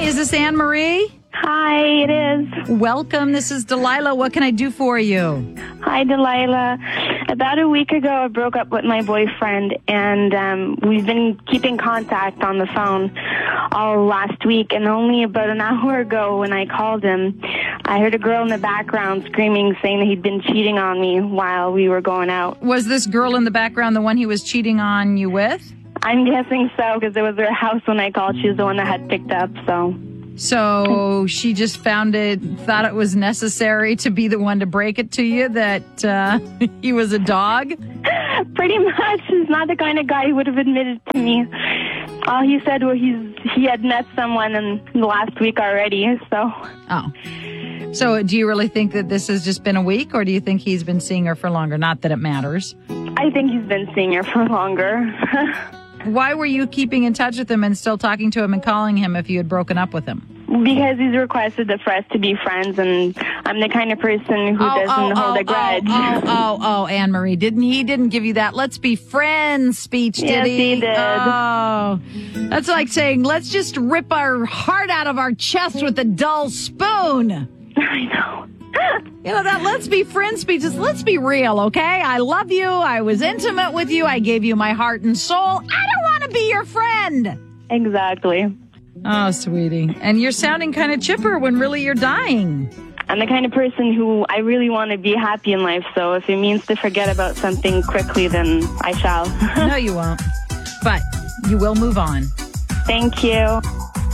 is this Anne Marie? Hi, it is. Welcome. This is Delilah. What can I do for you? Hi, Delilah. About a week ago, I broke up with my boyfriend, and we've been keeping contact on the phone all last week. And only about an hour ago, when I called him, I heard a girl in the background screaming, saying that he'd been cheating on me while we were going out. Was this girl in the background the one he was cheating on you with? I'm guessing so, because it was her house when I called. She was the one that had picked up, So she just thought it was necessary to be the one to break it to you that he was a dog? Pretty much. He's not the kind of guy who would have admitted to me. All he said was he had met someone in the last week already, so. Oh. So do you really think that this has just been a week, or do you think he's been seeing her for longer? Not that it matters. I think he's been seeing her for longer. Why were you keeping in touch with him and still talking to him and calling him if you had broken up with him? Because he's requested for us to be friends, and I'm the kind of person who doesn't hold a grudge. Anne Marie, he didn't give you that "let's be friends" speech, did he? Yes, he did. Oh, that's like saying, let's just rip our heart out of our chest with a dull spoon. I know. You know, that "let's be friends" speech is, let's be real, okay? I love you. I was intimate with you. I gave you my heart and soul. I don't want to be your friend. Exactly. Oh, sweetie. And you're sounding kind of chipper when really you're dying. I'm the kind of person who I really want to be happy in life, so if it means to forget about something quickly, then I shall. No, you won't. But you will move on. Thank you.